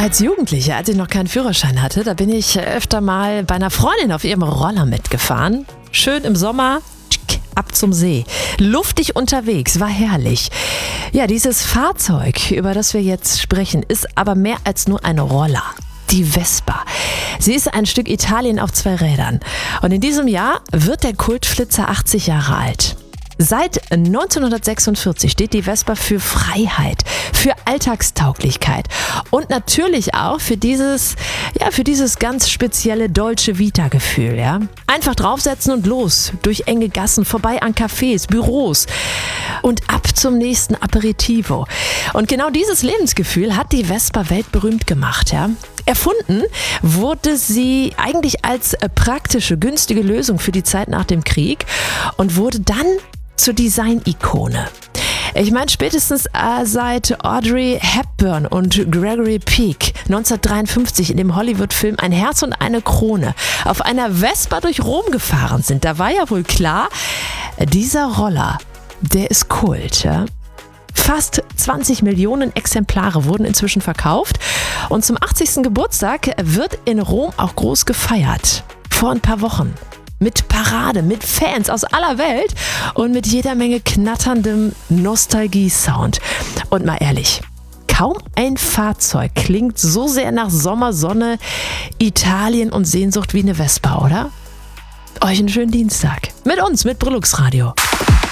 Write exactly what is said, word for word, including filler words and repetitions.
Als Jugendliche, als ich noch keinen Führerschein hatte, da bin ich öfter mal bei einer Freundin auf ihrem Roller mitgefahren. Schön im Sommer, ab zum See. Luftig unterwegs, war herrlich. Ja, dieses Fahrzeug, über das wir jetzt sprechen, ist aber mehr als nur ein Roller. Die Vespa. Sie ist ein Stück Italien auf zwei Rädern. Und in diesem Jahr wird der Kultflitzer achtzig Jahre alt. Seit neunzehnhundertsechsundvierzig steht die Vespa für Freiheit, für Alltagstauglichkeit und natürlich auch für dieses, ja, für dieses ganz spezielle Dolce Vita-Gefühl. Ja? Einfach draufsetzen und los, durch enge Gassen, vorbei an Cafés, Büros und ab zum nächsten Aperitivo. Und genau dieses Lebensgefühl hat die Vespa weltberühmt gemacht. Ja? Erfunden wurde sie eigentlich als praktische, günstige Lösung für die Zeit nach dem Krieg und wurde dann zur Design-Ikone. Ich meine, spätestens äh, seit Audrey Hepburn und Gregory Peck neunzehnhundertdreiundfünfzig in dem Hollywood-Film Ein Herz und eine Krone auf einer Vespa durch Rom gefahren sind, da war ja wohl klar, dieser Roller, der ist Kult. Ja? Fast zwanzig Millionen Exemplare wurden inzwischen verkauft und zum achtzigsten Geburtstag wird in Rom auch groß gefeiert. Vor ein paar Wochen. Mit Parade, mit Fans aus aller Welt und mit jeder Menge knatterndem Nostalgie-Sound. Und mal ehrlich, kaum ein Fahrzeug klingt so sehr nach Sommer, Sonne, Italien und Sehnsucht wie eine Vespa, oder? Euch einen schönen Dienstag. Mit uns, mit Brillux Radio.